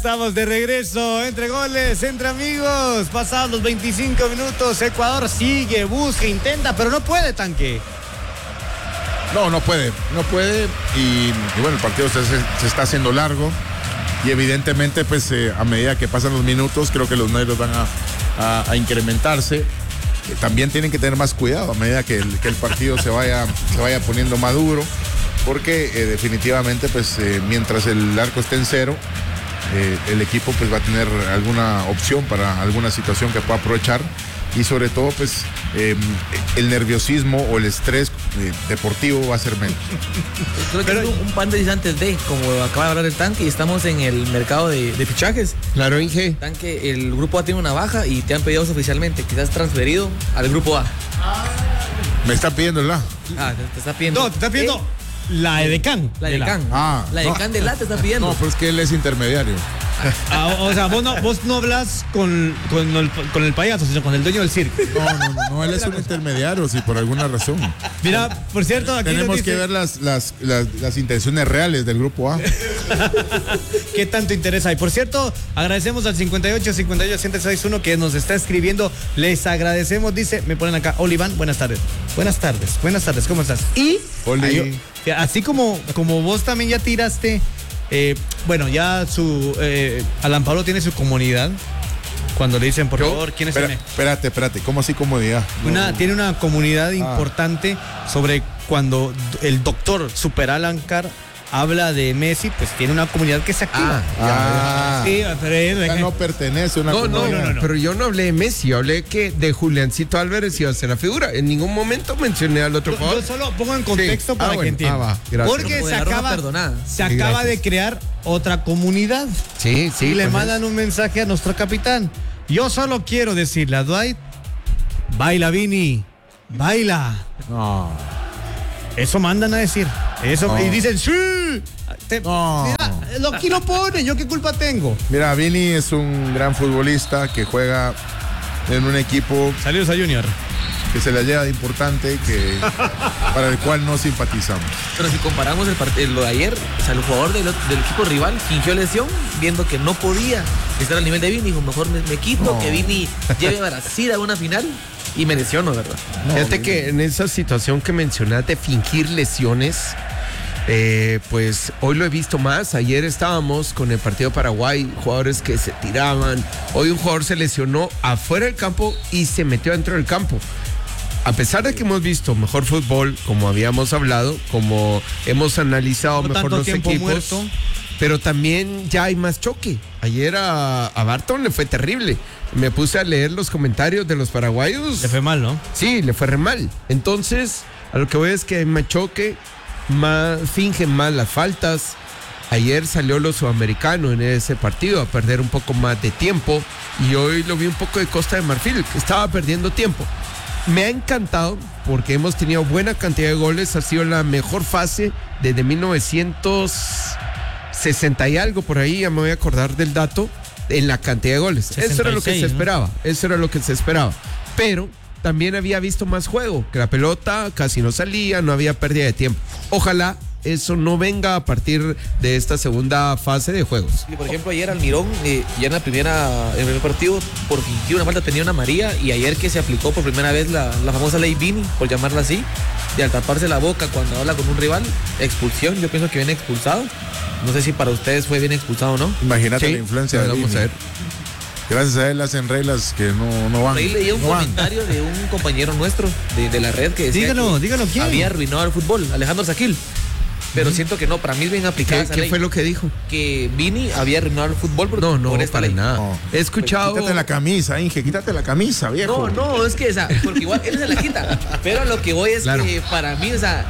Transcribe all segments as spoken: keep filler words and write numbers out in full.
Estamos de regreso, entre goles, entre amigos, pasados los veinticinco minutos, Ecuador sigue, busca, intenta, pero no puede, Tanque. No, no puede, no puede, y, y bueno, el partido se, se está haciendo largo, y evidentemente, pues, eh, a medida que pasan los minutos, creo que los negros van a, a, a incrementarse. Eh, también tienen que tener más cuidado a medida que el, que el partido se vaya, se vaya poniendo más duro, porque eh, definitivamente, pues, eh, mientras el arco esté en cero, Eh, el equipo pues va a tener alguna opción para alguna situación que pueda aprovechar, y sobre todo pues eh, el nerviosismo o el estrés eh, deportivo va a ser menos. Creo que es un, un pan de días antes de, como acaba de hablar el Tanque, y estamos en el mercado de, de fichajes. Claro, Inge. Tanque, el grupo A tiene una baja y te han pedido oficialmente, quizás transferido al grupo A. Me está pidiendo el A. Ah, te, te está pidiendo. No, te está pidiendo ¿Eh? la edecán. La edecán. Ah, la edecán no. de la te está pidiendo. No, pero es que él es intermediario. Ah, o sea, vos no, vos no hablas con, con, el, con el payaso, sino con el dueño del circo. No, no, no, no, él es un intermediario, sí, por alguna razón. Mira, por cierto, aquí tenemos dice, que ver las, las, las, las intenciones reales del grupo A. ¿qué tanto interesa? Y por cierto, agradecemos al cincuenta y ocho, cincuenta y ocho, ciento sesenta y uno que nos está escribiendo. Les agradecemos, dice, me ponen acá, Oliván, buenas tardes. Buenas tardes, buenas tardes, ¿cómo estás? Y Oli. ahí, así como, como vos también ya tiraste, eh, bueno, ya su eh, Alan Pablo tiene su comunidad. Cuando le dicen, por ¿Yo? favor, ¿quién es Espera, el Espérate, espérate, ¿cómo así comodidad? Una, No. tiene una comunidad Ah. importante sobre cuando el doctor Super Alancar habla de Messi, pues tiene una comunidad que se activa. Ah, Sí, pero es- ya no pertenece a una No, no, comunidad. no, no. pero yo no hablé de Messi, yo hablé que de Juliancito Álvarez iba a ser la figura. En ningún momento mencioné al otro Yo, jugador. yo solo pongo en contexto Sí. para Ah, que bueno. entiendan. Ah, va. Gracias. Porque Como de se la Roma acaba, perdonada. se Sí, acaba gracias. de crear otra comunidad. Sí, sí. Y le pues mandan un mensaje a nuestro capitán. Yo solo quiero decirle a Dwight, baila Vini, baila. No. Eso mandan a decir. Eso, No. y dicen, sí. Te- No. Mira, lo, aquí lo pone, ¿yo qué culpa tengo? Mira, Vini es un gran futbolista que juega en un equipo Saludos a Junior. que se le llega de importante, que para el cual no simpatizamos. Pero si comparamos el part- lo de ayer, o sea, el jugador del, del equipo rival fingió lesión, viendo que no podía estar al nivel de Vini, dijo, mejor me, me quito, No. que Vini lleve a Brasil a una final, y me lesiono, ¿verdad? Fíjate que en esa situación que mencionas de fingir lesiones, eh, pues hoy lo he visto más. Ayer estábamos con el partido de Paraguay, jugadores que se tiraban. Hoy un jugador se lesionó afuera del campo y se metió dentro del campo. A pesar de que hemos visto mejor fútbol, como habíamos hablado, como hemos analizado No mejor tanto los tiempo equipos, muerto. pero también ya hay más choque. Ayer a, a Barton le fue terrible. Me puse a leer los comentarios de los paraguayos. Le fue mal, ¿no? Sí, le fue re mal. Entonces, a lo que voy es que hay más choque, más, fingen más las faltas. Ayer salió lo sudamericano en ese partido a perder un poco más de tiempo, y hoy lo vi un poco de Costa de Marfil, que estaba perdiendo tiempo. Me ha encantado porque hemos tenido buena cantidad de goles. Ha sido la mejor fase desde mil novecientos sesenta y algo, por ahí ya me voy a acordar del dato, en la cantidad de goles. Eso era lo que se sesenta y seis, ¿no? esperaba, eso era lo que se esperaba. Pero también había visto más juego, que la pelota casi no salía, no había pérdida de tiempo. Ojalá eso no venga a partir de esta segunda fase de juegos. Y por ejemplo, ayer Almirón, eh, ya en la primera, en el primer partido, por fingir una falta tenía una amarilla, y ayer que se aplicó por primera vez la, la famosa ley Vini, por llamarla así, y al taparse la boca cuando habla con un rival, expulsión, yo pienso que viene expulsado. No sé si para ustedes fue bien expulsado o no. Imagínate Sí, la influencia de vamos Vini. a ver. Gracias a él hacen reglas que no, no van. Ahí leía un no van. comentario de un compañero nuestro de, de la red que decía Dígalo, que dígalo, ¿quién? había arruinado el fútbol, Alejandro Saquil. Pero siento que no, para mí es bien aplicada ¿Qué, esa qué ley. fue lo que dijo? Que Vini había arruinado el fútbol por, No, no, por esta para ley. nada. No. He escuchado... Quítate la camisa, Inge, quítate la camisa, viejo. No, no, es que, o sea, porque igual él se la quita. Pero lo que voy es Claro. que para mí, o sea,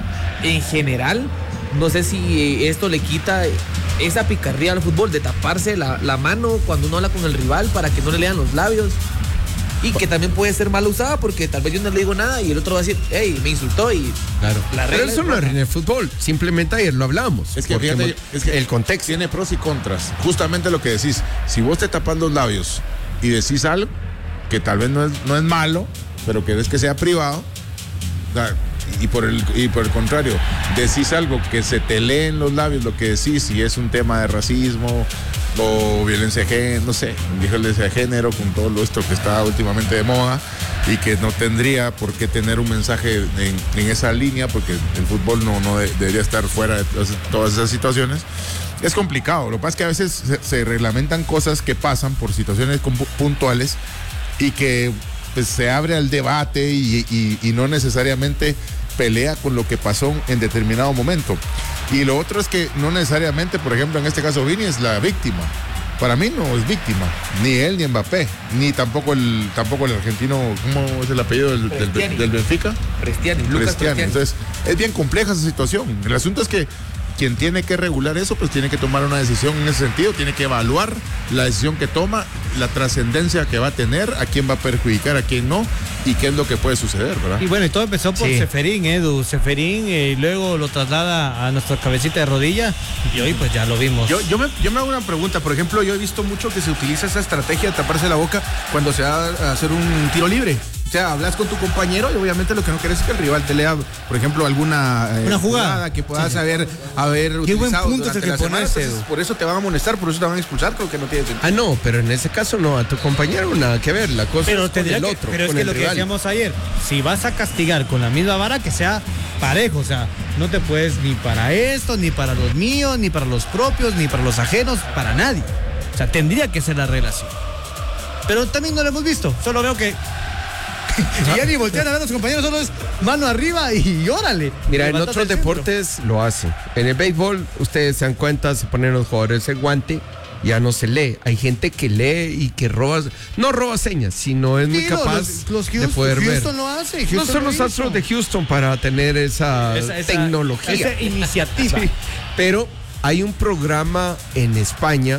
en general, no sé si esto le quita esa picardía al fútbol de taparse la, la mano cuando uno habla con el rival para que no le lean los labios. Y que también puede ser mal usada porque tal vez yo no le digo nada y el otro va a decir, hey, me insultó y... Claro. La Pero regla eso es no roja. arruina el fútbol. Simplemente ayer lo hablamos. Es que Porque fíjate, mo- es que el contexto. tiene pros y contras. Justamente lo que decís. Si vos te tapas los labios y decís algo que tal vez no es, no es malo, pero querés que sea privado, o sea, y por el y por el contrario, decís algo que se te lee en los labios lo que decís, si es un tema de racismo o violencia de género, no sé, violencia de género, con todo lo esto que está últimamente de moda y que no tendría por qué tener un mensaje en, en esa línea, porque el fútbol no, no de, debería estar fuera de todas, todas esas situaciones. Es complicado, lo que pasa es que a veces se, se reglamentan cosas que pasan por situaciones puntuales y que pues, se abre al debate y, y, y no necesariamente pelea con lo que pasó en determinado momento. Y lo otro es que no necesariamente, por ejemplo, en este caso Vini es la víctima. Para mí no es víctima, ni él ni Mbappé, ni tampoco el tampoco el argentino, ¿cómo es el apellido del, del, del Benfica? Prestiani, Lucas Prestiani. Prestiani. Entonces, es bien compleja esa situación. El asunto es que quien tiene que regular eso, pues tiene que tomar una decisión en ese sentido, tiene que evaluar la decisión que toma, la trascendencia que va a tener, a quién va a perjudicar, a quién no, y qué es lo que puede suceder, ¿verdad? Y bueno, y todo empezó por Sí. Ceferín, Edu. Ceferín, eh, y luego lo traslada a nuestra cabecita de rodilla, y hoy pues ya lo vimos. Yo, yo, me, yo me hago una pregunta. Por ejemplo, yo he visto mucho que se utiliza esa estrategia de taparse la boca cuando se va a hacer un tiro libre. O sea, hablas con tu compañero y obviamente lo que no quieres es que el rival te lea, por ejemplo, alguna eh, Una jugada. que puedas Sí, sí. haber, haber Qué buen utilizado punto es el durante que la semana. pones, Entonces, Edu. por eso te van a amonestar, por eso te van a expulsar, creo que no tiene sentido. Ah, no, pero en ese caso no, a tu compañero nada que ver, la cosa Pero es con tendría el que, otro, pero es con que el lo que rival. decíamos ayer, si vas a castigar con la misma vara, que sea parejo, o sea, no te puedes ni para esto, ni para los míos, ni para los propios, ni para los ajenos, para nadie. O sea, tendría que ser la regla así. Pero también no lo hemos visto, solo veo que y ya ni voltean a ver a los compañeros, solo es mano arriba y órale. Mira, en Levantas otros el centro. deportes lo hacen. En el béisbol, ustedes se dan cuenta, se ponen los jugadores el guante, ya no se lee. Hay gente que lee y que roba, no roba señas, sino es muy Sí, no, capaz los- los de Houston- poder ver. Houston lo hace, No Houston son lo los hizo. Astros de Houston para tener esa, Esa- esa- tecnología. esa iniciativa. Sí, pero hay un programa en España,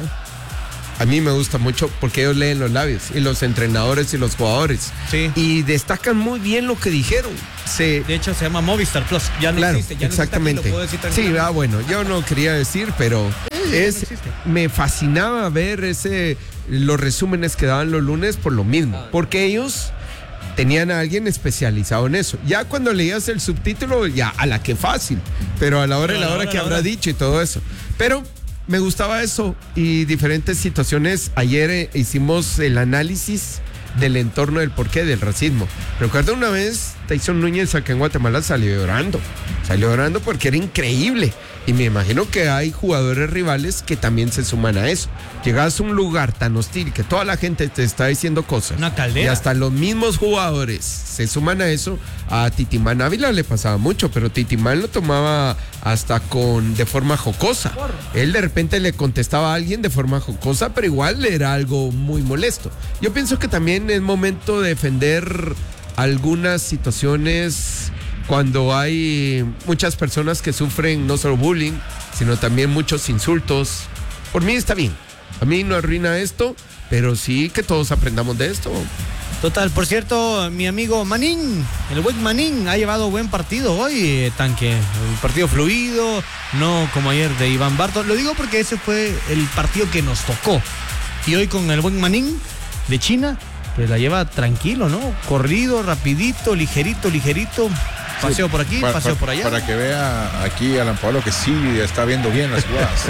a mí me gusta mucho porque ellos leen los labios, y los entrenadores y los jugadores. Sí. Y destacan muy bien lo que dijeron. Se, De hecho, se llama Movistar Plus. Ya no claro, existe. Ya exactamente. No existe aquí, lo puedo decir Sí, tranquilamente. ah, bueno, yo no quería decir, pero ya no es, existe. me fascinaba ver ese los resúmenes que daban los lunes por lo mismo, porque ellos tenían a alguien especializado en eso. Ya cuando leías el subtítulo, ya a la que fácil, pero a la hora y Pero a la la hora hora, que a la habrá hora. dicho y todo eso. Pero me gustaba eso y diferentes situaciones. Ayer eh, hicimos el análisis del entorno del porqué del racismo. Recuerdo una vez Tyson Núñez acá en Guatemala salió llorando. Salió llorando porque era increíble. Y me imagino que hay jugadores rivales que también se suman a eso. Llegas a un lugar tan hostil que toda la gente te está diciendo cosas. Una caldera. Y hasta los mismos jugadores se suman a eso. A Titimán Ávila le pasaba mucho, pero Titimán lo tomaba hasta con de forma jocosa. Él de repente le contestaba a alguien de forma jocosa, pero igual era algo muy molesto. Yo pienso que también es momento de defender algunas situaciones cuando hay muchas personas que sufren no solo bullying, sino también muchos insultos. Por mí está bien. A mí no arruina esto, pero sí que todos aprendamos de esto. Total, por cierto, mi amigo Manín, el buen Manín, ha llevado buen partido hoy, eh, Tanque. Un partido fluido, no como ayer de Iván Bartos. Lo digo porque ese fue el partido que nos tocó. Y hoy con el buen Manín de China, pues la lleva tranquilo, ¿no? Corrido, rapidito, ligerito, ligerito. Paseo por aquí, Pa- paseo pa- por allá. Para que vea aquí Alan Pablo que sí está viendo bien las jugadas.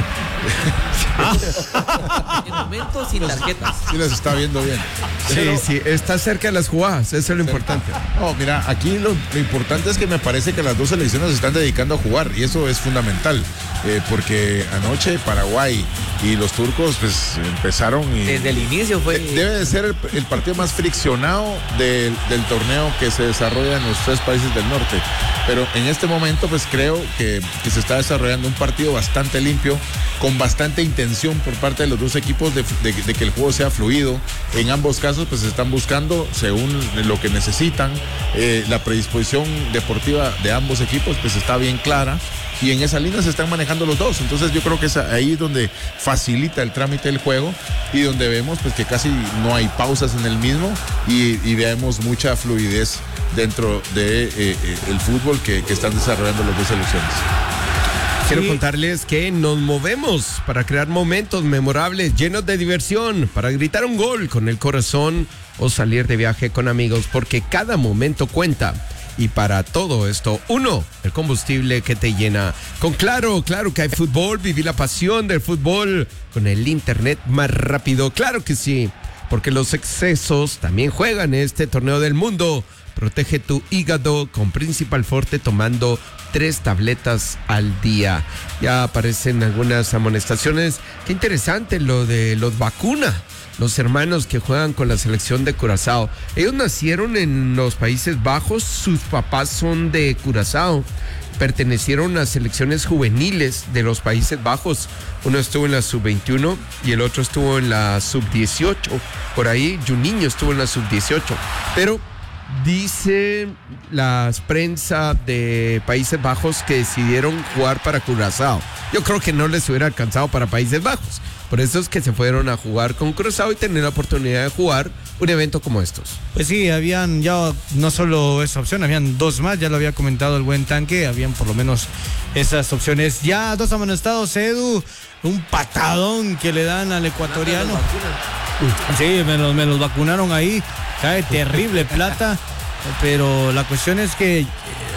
En momentos sin tarjetas. Sí las está viendo bien. Sí, Pero- sí, está cerca de las jugadas, eso es lo importante. No, mira, aquí lo, lo importante es que me parece que las dos selecciones se están dedicando a jugar y eso es fundamental, eh, porque anoche Paraguay y los turcos pues empezaron y... Desde el inicio fue. De- Debe de ser el, el partido más friccionado del, del torneo que se desarrolla en los tres países del norte. Pero en este momento, pues creo que, que se está desarrollando un partido bastante limpio, con bastante intención por parte de los dos equipos de, de- de que el juego sea fluido. En ambos casos, pues se están buscando, según lo que necesitan, eh, la predisposición deportiva de ambos equipos, pues está bien clara. Y en esa línea se están manejando los dos. Entonces yo creo que es ahí donde facilita el trámite del juego y donde vemos pues que casi no hay pausas en el mismo y, y vemos mucha fluidez dentro de eh, eh, el fútbol que, que están desarrollando las dos selecciones. Quiero Sí. contarles que nos movemos para crear momentos memorables, llenos de diversión, para gritar un gol con el corazón o salir de viaje con amigos, porque cada momento cuenta. y para todo esto. Uno, el combustible que te llena. Con Claro, claro que hay fútbol, viví la pasión del fútbol con el internet más rápido. Claro que sí, porque los excesos también juegan en este torneo del mundo. Protege tu hígado con Principal Forte tomando tres tabletas al día. Ya aparecen algunas amonestaciones. Qué interesante lo de los vacuna. Los hermanos que juegan con la selección de Curazao. Ellos nacieron en los Países Bajos. Sus papás son de Curazao. Pertenecieron a selecciones juveniles de los Países Bajos. Uno estuvo en la sub veintiuno y el otro estuvo en la sub dieciocho. Por ahí, Juninho estuvo en la sub dieciocho. Pero dice las prensa de Países Bajos que decidieron jugar para Curazao. Yo creo que no les hubiera alcanzado para Países Bajos. Por eso es que se fueron a jugar con Curazao y tener la oportunidad de jugar un evento como estos. Pues sí, habían ya no solo esa opción, habían dos más, ya lo había comentado el buen Tanque, habían por lo menos esas opciones. Ya dos amonestados, Edu, un patadón que le dan al ecuatoriano. Sí, me los, me los vacunaron ahí, cae terrible plata, pero la cuestión es que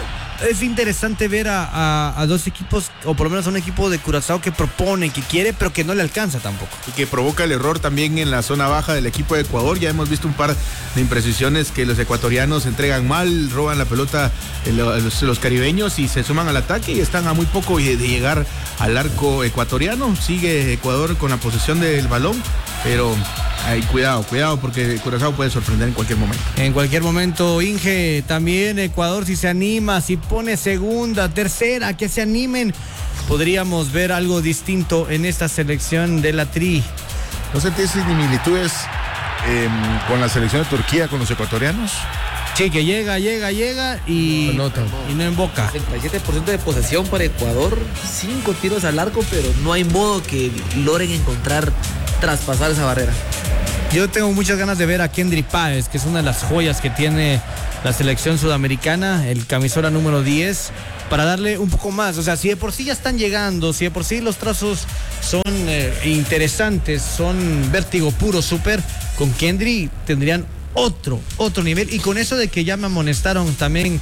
es interesante ver a, a, a dos equipos, o por lo menos a un equipo de Curazao que propone, que quiere, pero que no le alcanza tampoco. Y que provoca el error también en la zona baja del equipo de Ecuador. Ya hemos visto un par de imprecisiones que los ecuatorianos entregan mal, roban la pelota los, los caribeños y se suman al ataque y están a muy poco de llegar al arco ecuatoriano. Sigue Ecuador con la posesión del balón, pero ay, cuidado, cuidado porque Curazao puede sorprender en cualquier momento. En cualquier momento, Inge, también Ecuador si se anima, si pone segunda, tercera, que se animen, podríamos ver algo distinto en esta selección de la Tri. ¿No sentís similitudes eh, con la selección de Turquía, con los ecuatorianos? Sí, que llega, llega, llega y no, y no emboca. sesenta y siete por ciento de posesión para Ecuador, cinco tiros al arco, pero no hay modo que logren encontrar, traspasar esa barrera. Yo tengo muchas ganas de ver a Kendry Páez, que es una de las joyas que tiene la selección sudamericana, el camisola número diez, para darle un poco más. O sea, si de por sí ya están llegando, si de por sí los trazos son eh, interesantes, son vértigo puro, súper, con Kendry tendrían otro, otro nivel. Y con eso de que ya me amonestaron también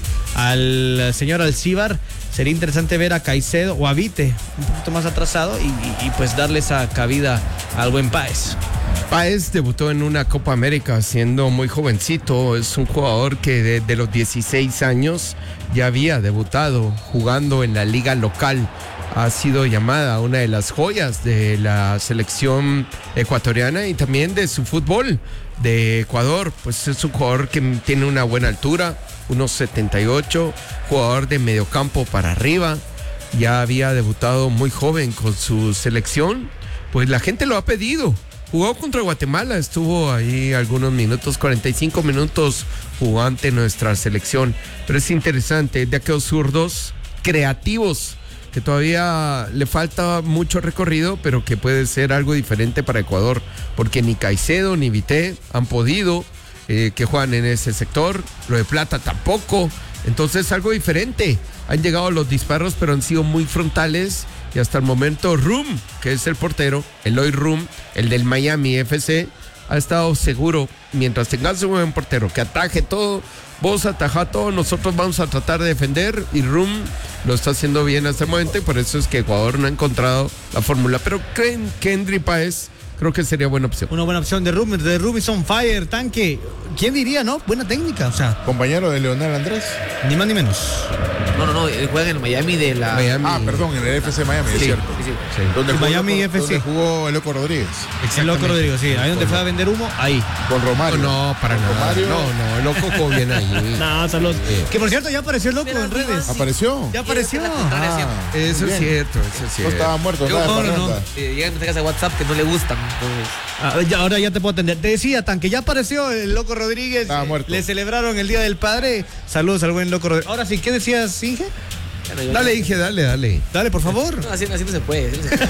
al señor Alcíbar, sería interesante ver a Caicedo o a Vite un poquito más atrasado y, y, y pues darle esa cabida al buen Páez. Páez debutó en una Copa América siendo muy jovencito. Es un jugador que desde de los dieciséis años ya había debutado jugando en la liga local. Ha sido llamada una de las joyas de la selección ecuatoriana y también de su fútbol de Ecuador. Pues es un jugador que tiene una buena altura, uno setenta y ocho, jugador de mediocampo para arriba. Ya había debutado muy joven con su selección. Pues la gente lo ha pedido. Jugó contra Guatemala, estuvo ahí algunos minutos, cuarenta y cinco minutos jugó ante nuestra selección. Pero es interesante, de aquellos zurdos creativos, que todavía le falta mucho recorrido, pero que puede ser algo diferente para Ecuador, porque ni Caicedo ni Vité han podido, eh, que juegan en ese sector, lo de Plata tampoco, entonces algo diferente. Han llegado los disparos, pero han sido muy frontales. Y hasta el momento Rum, que es el portero, Eloy Rum, el del Miami F C, ha estado seguro. Mientras tengas un buen portero que ataje todo, vos atajá todo, nosotros vamos a tratar de defender. Y Rum lo está haciendo bien hasta el momento y por eso es que Ecuador no ha encontrado la fórmula. Pero creen que Kendry Páez creo que sería buena opción. Una buena opción de Rum, de Rum is on fire, Tanque. ¿Quién diría, no? Buena técnica, o sea. Compañero de Leonel Andrés. Ni más ni menos. No, no, no, él juega en el Miami de la... Miami. Ah, perdón, en el F C Miami, Sí, es cierto. sí, sí. Sí. Donde El jugó Miami Loco- F C. Donde jugó el Loco Rodríguez. El loco Rodrigo, sí. Ahí donde fue a vender humo, ahí. Con Romario. No, para Con nada. Romario. No, no, el loco jugó bien ahí. No, saludos. Que por cierto, ya apareció el loco Pero en redes. sí. ¿Apareció? Ya apareció. Ah, Eso muy es bien. cierto, eso es No cierto. estaba muerto, Yo, estaba de no, no, parranda. Eh, llegan mensajes a WhatsApp que no le gustan. Entonces, Ah, ya, ahora ya te puedo atender. Te decía, Tanque, ya apareció el loco Rodríguez. Estaba Eh, muerto. Le celebraron el Día del Padre. Saludos al buen loco Rodríguez. Ahora sí, ¿qué decías, Inge? bueno, yo- Dale, dije, dale, dale. Dale, por favor. No, así, así no se puede. Así no se puede.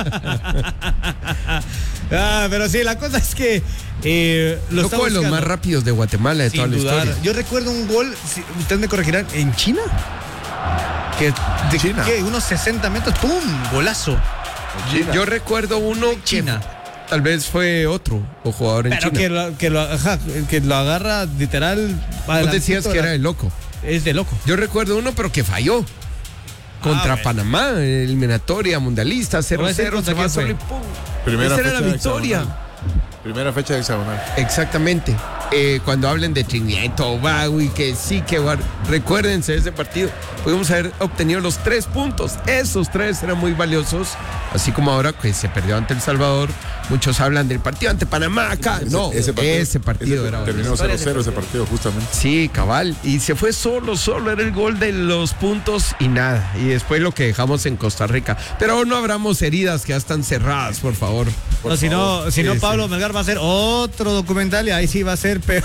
Ah, pero sí, la cosa es que eh, lo está Loco de los buscando. más rápidos de Guatemala de Sin toda la dudar. historia. Yo recuerdo un gol, si ustedes me corregirán, en China. Que de China. ¿qué? Unos sesenta metros, ¡pum! Golazo. China. Yo recuerdo uno que China. tal vez fue otro o jugador en Pero China. que lo, que, lo, ajá, que lo agarra literal. Vos decías que era el loco. es de loco. Yo recuerdo uno, pero que falló. Contra Ah, bueno. Panamá, eliminatoria mundialista, cero cero, se va solo y pum. Primera Esa era fecha la de victoria. hexagonal. Primera fecha de hexagonal. Exactamente. Eh, cuando hablen de Trinidad y Tobago y que sí, que war- recuérdense de ese partido, pudimos haber obtenido los tres puntos. Esos tres eran muy valiosos. Así como ahora que se perdió ante El Salvador, muchos hablan del partido ante Panamá acá. Ese- no, ese partido, ese era terminó valioso. cero cero ese partido, justamente. Sí, cabal. Y se fue solo, solo era el gol de los puntos y nada. Y después lo que dejamos en Costa Rica. Pero no abramos heridas que ya están cerradas, por favor. No, si no, si Sí, no sí. Pablo Melgar va a hacer otro documental y ahí sí va a ser peor.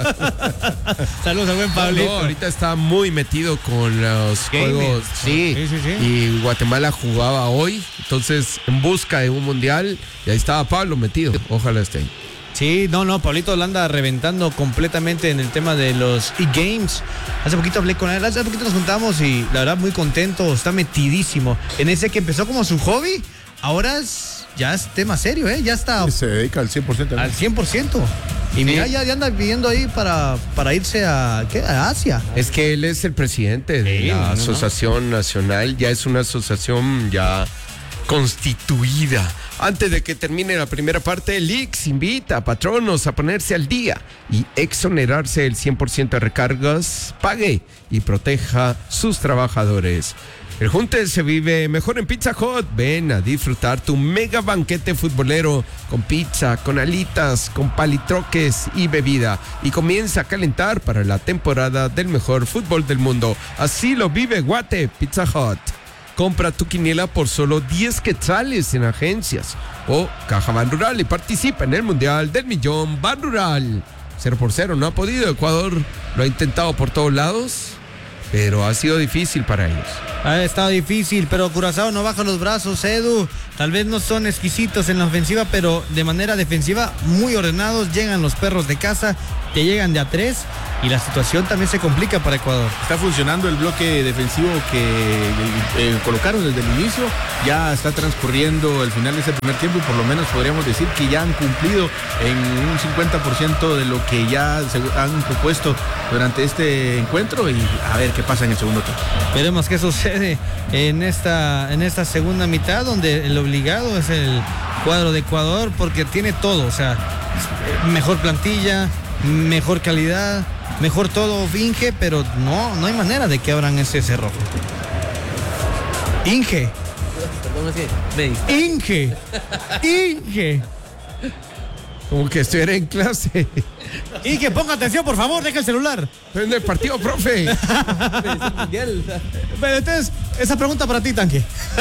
Saludos al buen Pablito. No, ahorita está muy metido con los Gaming. juegos. Sí. Sí, sí, sí. Y Guatemala jugaba hoy, entonces en busca de un mundial, y ahí estaba Pablo metido. Ojalá esté. Sí, no, no, Pablito lo anda reventando completamente en el tema de los e-games. Hace poquito hablé con él, hace poquito nos juntamos y la verdad muy contento, está metidísimo. En ese que empezó como su hobby, ahora es, ya es tema serio, ¿eh? Ya está Se dedica al cien por ciento. al cien por ciento. Y mira, ya, ya anda pidiendo ahí para, para irse a, ¿qué? A Asia. Es que él es el presidente de Sí, la no, no. Asociación Nacional, ya es una asociación ya constituida. Antes de que termine la primera parte, el I X invita a patronos a ponerse al día y exonerarse del cien por ciento de recargas, pague y proteja sus trabajadores. El junte se vive mejor en Pizza Hut. Ven a disfrutar tu mega banquete futbolero con pizza, con alitas, con palitroques y bebida. Y comienza a calentar para la temporada del mejor fútbol del mundo. Así lo vive Guate, Pizza Hut. Compra tu quiniela por solo diez quetzales en agencias o Caja Ban Rural y participa en el Mundial del Millón Ban Rural. Cero por cero no ha podido. Ecuador lo ha intentado por todos lados, pero ha sido difícil para ellos. Ha estado difícil, pero Curazao no baja los brazos, Edu. Tal vez no son exquisitos en la ofensiva, pero de manera defensiva muy ordenados. Llegan los perros de casa, te llegan de a tres y la situación también se complica para Ecuador. Está funcionando el bloque defensivo que eh, colocaron desde el inicio. Ya está transcurriendo el final de ese primer tiempo y por lo menos podríamos decir que ya han cumplido en un cincuenta por ciento de lo que ya se han propuesto durante este encuentro y a ver qué pasa en el segundo tiempo. Veremos qué sucede en esta, en esta segunda mitad, donde el obligado es el cuadro de Ecuador, porque tiene todo, o sea, mejor plantilla, mejor calidad, mejor todo, Inge, pero no, no hay manera de que abran ese cerrojo. Inge, Perdón, es que me distraje. Inge, Inge. Como que estuviera en clase. Inge, ponga atención, por favor, deja el celular. En el partido, profe. Pero entonces, esa pregunta para ti, Tanque.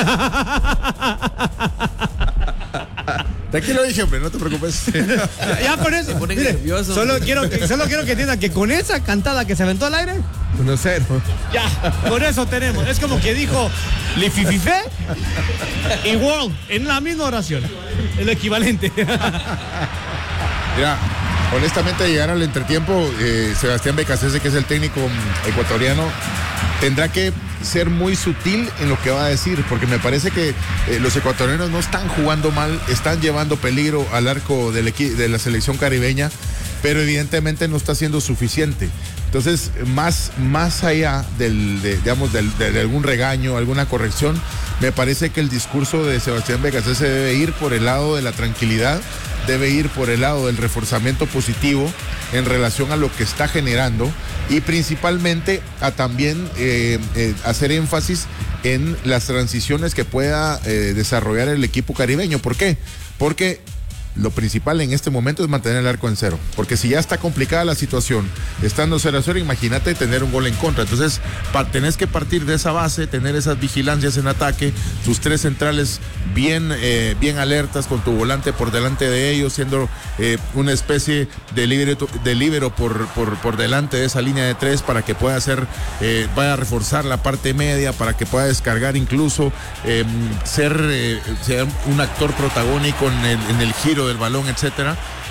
Tranquilo, dije, hombre, no te preocupes. Ya con eso. ponen Mire, nerviosos. solo quiero que, solo quiero que entiendan que con esa cantada que se aventó al aire, uno cero. ya, con eso tenemos. Es como que dijo Lififife y World en la misma oración. Es lo equivalente. Mira, honestamente, llegar al entretiempo, eh, Sebastián Becasese, que es el técnico mm, ecuatoriano, tendrá que ser muy sutil en lo que va a decir, porque me parece que eh, los ecuatorianos no están jugando mal, están llevando peligro al arco del equi- de la selección caribeña, pero evidentemente no está siendo suficiente. Entonces, más, más allá del, de, digamos, del, de, de algún regaño, alguna corrección, me parece que el discurso de Sebastián Becasese debe ir por el lado de la tranquilidad, debe ir por el lado del reforzamiento positivo en relación a lo que está generando y principalmente a también eh, eh, hacer énfasis en las transiciones que pueda eh, desarrollar el equipo caribeño. ¿Por qué? Porque lo principal en este momento es mantener el arco en cero, porque si ya está complicada la situación, estando cero a cero, imagínate tener un gol en contra. Entonces, pa- tenés que partir de esa base, tener esas vigilancias en ataque, tus tres centrales bien, eh, bien alertas, con tu volante por delante de ellos, siendo eh, una especie de líbero, de líbero por, por, por delante de esa línea de tres para que pueda hacer, eh, vaya a reforzar la parte media, para que pueda descargar incluso, eh, ser, eh, ser un actor protagónico en el, en el giro del balón, etcétera.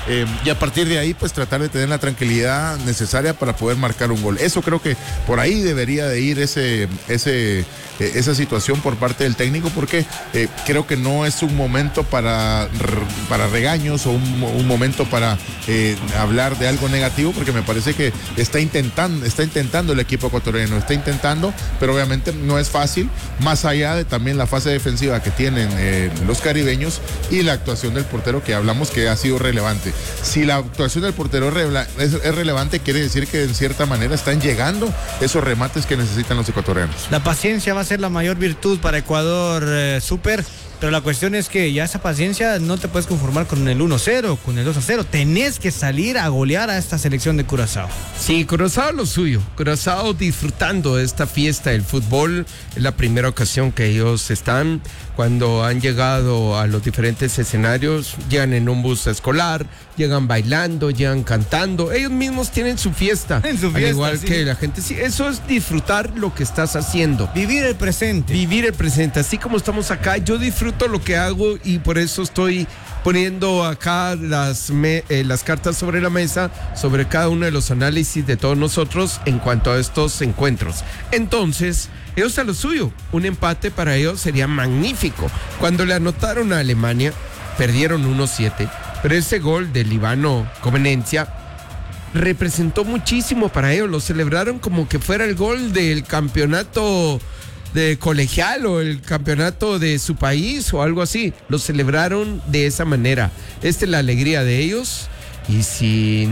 eh, y a partir de ahí pues tratar de tener la tranquilidad necesaria para poder marcar un gol. Eso creo que por ahí debería de ir ese, ese, eh, esa situación por parte del técnico, porque eh, creo que no es un momento para, para regaños o un, un momento para eh, hablar de algo negativo, porque me parece que está intentando, está intentando el equipo ecuatoriano, está intentando, pero obviamente no es fácil, más allá de también la fase defensiva que tienen eh, los caribeños y la actuación del portero que hablamos que ha sido relevante. Si la actuación del portero es, rele es, es relevante, quiere decir que en cierta manera están llegando esos remates que necesitan los ecuatorianos. La paciencia va a ser la mayor virtud para Ecuador, eh, Super. Pero la cuestión es que ya esa paciencia no te puedes conformar con el uno cero, con el dos a cero. Tenés que salir a golear a esta selección de Curazao. Sí, Curazao lo suyo. Curazao disfrutando de esta fiesta del fútbol. Es la primera ocasión que ellos están. Cuando han llegado a los diferentes escenarios, llegan en un bus escolar, llegan bailando, llegan cantando. Ellos mismos tienen su fiesta. En su fiesta, al igual sí. que la gente. Sí, eso es disfrutar lo que estás haciendo. Vivir el presente. Vivir el presente. Así como estamos acá, yo disfruto lo que hago y por eso estoy poniendo acá las, me, eh, las cartas sobre la mesa sobre cada uno de los análisis de todos nosotros en cuanto a estos encuentros. Entonces, ellos a lo suyo, un empate para ellos sería magnífico. Cuando le anotaron a Alemania, perdieron uno siete, pero ese gol del Líbano Conveniencia representó muchísimo para ellos. Lo celebraron como que fuera el gol del campeonato de colegial o el campeonato de su país o algo así. Lo celebraron de esa manera. Esta es la alegría de ellos, y si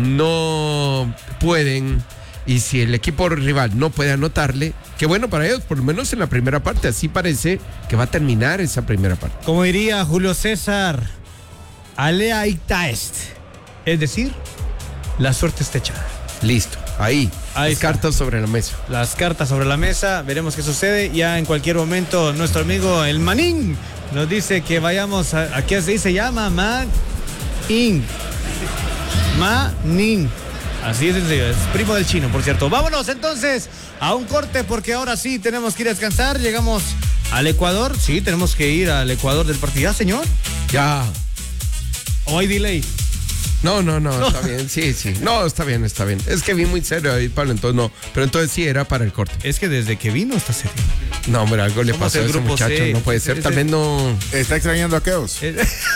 no pueden, y si el equipo rival no puede anotarle, qué bueno para ellos, por lo menos en la primera parte. Así parece que va a terminar esa primera parte. Como diría Julio César, alea icta est. Es decir, la suerte está echada. Listo, ahí, Ahí las está. cartas sobre la mesa. Las cartas sobre la mesa, veremos qué sucede. Ya en cualquier momento nuestro amigo el Manín nos dice que vayamos a, ¿a qué se dice? Llama Manín. Manín. Así es sencillo, es primo del chino, por cierto. Vámonos entonces a un corte, porque ahora sí tenemos que ir a descansar. Llegamos al Ecuador. Sí, tenemos que ir al Ecuador del partido. ¿Ya, señor? Ya. ¿O hay delay? No, no, no, está bien, sí, sí. No, está bien, está bien. Es que vi muy serio ahí, Pablo, entonces no. Pero entonces sí era para el corte. Es que desde que vino está serio. No, hombre, algo le Somos pasó a el ese grupo muchacho. C. No puede ser, Ese- tal vez no. ¿Está extrañando a Keos? Eh,